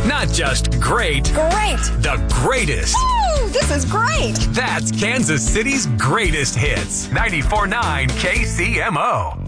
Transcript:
Not just great, Great. the greatest. Woo, this is great. That's Kansas City's greatest hits. 94.9 KCMO.